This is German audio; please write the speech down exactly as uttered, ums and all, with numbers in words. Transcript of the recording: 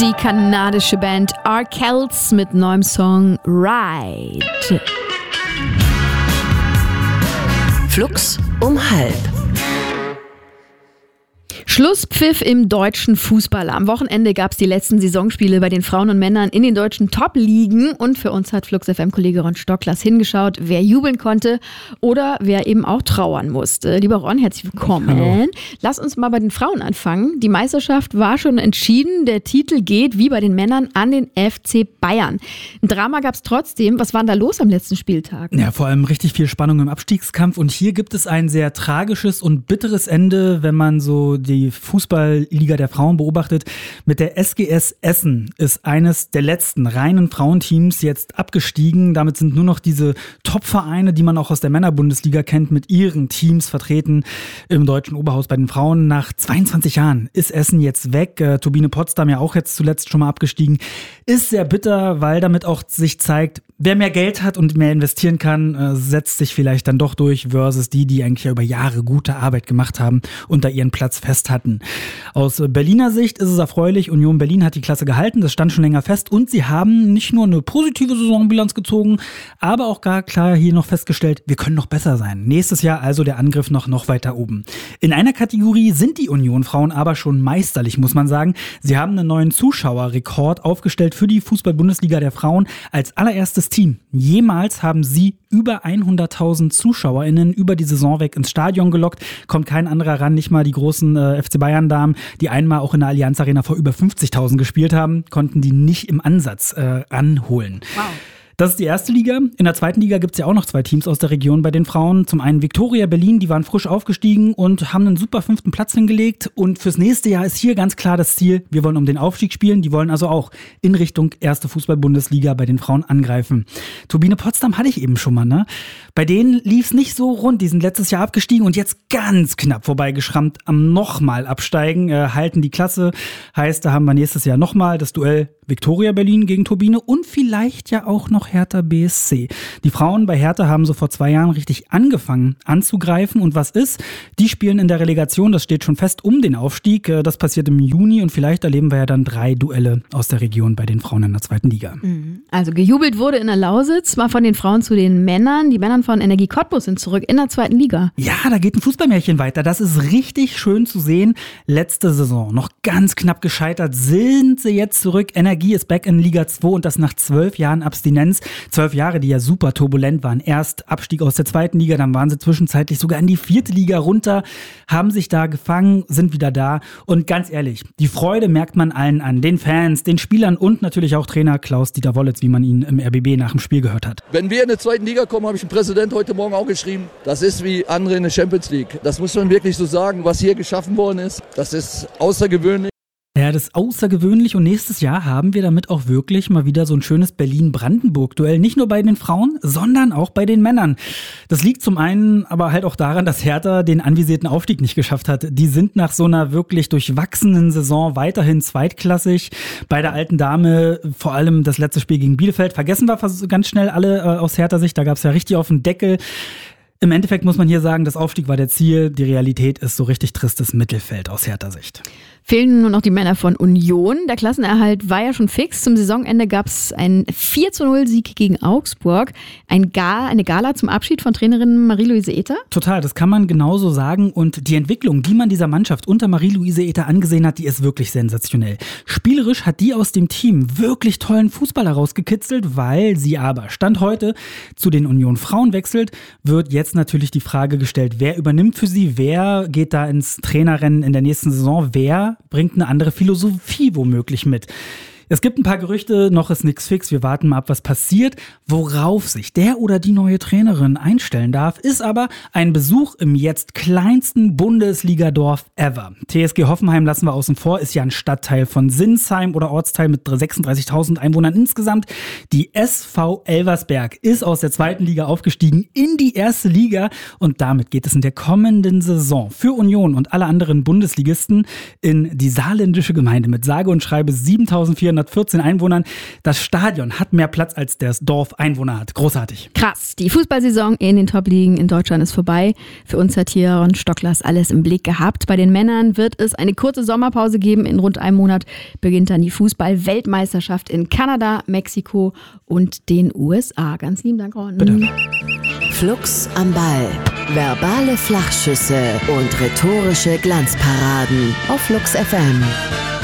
Die kanadische Band Arkells mit neuem Song Ride. Flux um halb. Schlusspfiff im deutschen Fußball. Am Wochenende gab es die letzten Saisonspiele bei den Frauen und Männern in den deutschen Top-Ligen. Und für uns hat Flux F M-Kollege Ron Stocklas hingeschaut, wer jubeln konnte oder wer eben auch trauern musste. Lieber Ron, herzlich willkommen. Hallo. Lass uns mal bei den Frauen anfangen. Die Meisterschaft war schon entschieden. Der Titel geht, wie bei den Männern, an den F C Bayern. Ein Drama gab es trotzdem. Was war denn da los am letzten Spieltag? Ja, vor allem richtig viel Spannung im Abstiegskampf. Und hier gibt es ein sehr tragisches und bitteres Ende, wenn man so die Fußballliga der Frauen beobachtet. Mit der S G S Essen ist eines der letzten reinen Frauenteams jetzt abgestiegen. Damit sind nur noch diese Top-Vereine, die man auch aus der Männerbundesliga kennt, mit ihren Teams vertreten im deutschen Oberhaus bei den Frauen. Nach zweiundzwanzig Jahren ist Essen jetzt weg. Äh, Turbine Potsdam ja auch jetzt zuletzt schon mal abgestiegen. Ist sehr bitter, weil damit auch sich zeigt, wer mehr Geld hat und mehr investieren kann, äh, setzt sich vielleicht dann doch durch versus die, die eigentlich ja über Jahre gute Arbeit gemacht haben und da ihren Platz fest hatten. Aus Berliner Sicht ist es erfreulich, Union Berlin hat die Klasse gehalten, das stand schon länger fest und sie haben nicht nur eine positive Saisonbilanz gezogen, aber auch gar klar hier noch festgestellt, wir können noch besser sein. Nächstes Jahr also der Angriff noch, noch weiter oben. In einer Kategorie sind die Union-Frauen aber schon meisterlich, muss man sagen. Sie haben einen neuen Zuschauerrekord aufgestellt für die Fußball-Bundesliga der Frauen. Als allererstes Team jemals haben sie über hunderttausend ZuschauerInnen über die Saison weg ins Stadion gelockt. Kommt kein anderer ran, nicht mal die großen äh, F C Bayern-Damen, die einmal auch in der Allianz Arena vor über fünfzigtausend gespielt haben, konnten die nicht im Ansatz äh, anholen. Wow. Das ist die erste Liga. In der zweiten Liga gibt es ja auch noch zwei Teams aus der Region bei den Frauen. Zum einen Viktoria Berlin, die waren frisch aufgestiegen und haben einen super fünften Platz hingelegt. Und fürs nächste Jahr ist hier ganz klar das Ziel, wir wollen um den Aufstieg spielen. Die wollen also auch in Richtung erste Fußball-Bundesliga bei den Frauen angreifen. Turbine Potsdam hatte ich eben schon mal, ne? Bei denen lief es nicht so rund. Die sind letztes Jahr abgestiegen und jetzt ganz knapp vorbeigeschrammt am nochmal Absteigen. Äh, halten die Klasse. Heißt, da haben wir nächstes Jahr nochmal das Duell Viktoria Berlin gegen Turbine und vielleicht ja auch noch Hertha B S C. Die Frauen bei Hertha haben so vor zwei Jahren richtig angefangen anzugreifen. Und was ist? Die spielen in der Relegation, das steht schon fest, um den Aufstieg. Das passiert im Juni und vielleicht erleben wir ja dann drei Duelle aus der Region bei den Frauen in der zweiten Liga. Also gejubelt wurde in der Lausitz, mal von den Frauen zu den Männern. Die Männer von Energie Cottbus sind zurück in der zweiten Liga. Ja, da geht ein Fußballmärchen weiter. Das ist richtig schön zu sehen. Letzte Saison noch ganz knapp gescheitert, sind sie jetzt zurück. Energie ist back in Liga zwei und das nach zwölf Jahren Abstinenz. Zwölf Jahre, die ja super turbulent waren. Erst Abstieg aus der zweiten Liga, dann waren sie zwischenzeitlich sogar in die vierte Liga runter, haben sich da gefangen, sind wieder da. Und ganz ehrlich, die Freude merkt man allen an. Den Fans, den Spielern und natürlich auch Trainer Klaus-Dieter Wollitz, wie man ihn im R B B nach dem Spiel gehört hat. Wenn wir in der zweiten Liga kommen, habe ich dem Präsident heute Morgen auch geschrieben, das ist wie andere in der Champions League. Das muss man wirklich so sagen, was hier geschaffen worden ist. Das ist außergewöhnlich. Ja, das ist außergewöhnlich und nächstes Jahr haben wir damit auch wirklich mal wieder so ein schönes Berlin-Brandenburg-Duell. Nicht nur bei den Frauen, sondern auch bei den Männern. Das liegt zum einen aber halt auch daran, dass Hertha den anvisierten Aufstieg nicht geschafft hat. Die sind nach so einer wirklich durchwachsenen Saison weiterhin zweitklassig. Bei der alten Dame, vor allem das letzte Spiel gegen Bielefeld, vergessen wir ganz schnell alle äh, aus Hertha-Sicht. Da gab es ja richtig auf den Deckel. Im Endeffekt muss man hier sagen, das Aufstieg war der Ziel. Die Realität ist so richtig tristes Mittelfeld aus Hertha-Sicht. Fehlen nur noch die Männer von Union. Der Klassenerhalt war ja schon fix. Zum Saisonende gab es einen vier zu null Sieg gegen Augsburg. Ein Ga- eine Gala zum Abschied von Trainerin Marie-Louise Ether. Total, das kann man genauso sagen. Und die Entwicklung, die man dieser Mannschaft unter Marie-Louise Ether angesehen hat, die ist wirklich sensationell. Spielerisch hat die aus dem Team wirklich tollen Fußball herausgekitzelt, weil sie aber Stand heute zu den Union-Frauen wechselt, wird jetzt natürlich die Frage gestellt, wer übernimmt für sie, wer geht da ins Trainerrennen in der nächsten Saison, wer bringt eine andere Philosophie womöglich mit. Es gibt ein paar Gerüchte, noch ist nichts fix. Wir warten mal ab, was passiert. Worauf sich der oder die neue Trainerin einstellen darf, ist aber ein Besuch im jetzt kleinsten Bundesligadorf ever. T S G Hoffenheim lassen wir außen vor, ist ja ein Stadtteil von Sinsheim oder Ortsteil mit sechsunddreißigtausend Einwohnern insgesamt. Die S V Elversberg ist aus der zweiten Liga aufgestiegen in die erste Liga und damit geht es in der kommenden Saison für Union und alle anderen Bundesligisten in die saarländische Gemeinde mit sage und schreibe siebentausendvierhundert fünfhundertvierzehn Einwohnern. Das Stadion hat mehr Platz, als das Dorf Einwohner hat. Großartig. Krass. Die Fußballsaison in den Top-Ligen in Deutschland ist vorbei. Für uns hat hier Ron Stocklers alles im Blick gehabt. Bei den Männern wird es eine kurze Sommerpause geben. In rund einem Monat beginnt dann die Fußball-Weltmeisterschaft in Kanada, Mexiko und den U S A. Ganz lieben Dank, Ron. Bitte. Flux am Ball. Verbale Flachschüsse und rhetorische Glanzparaden auf Flux F M.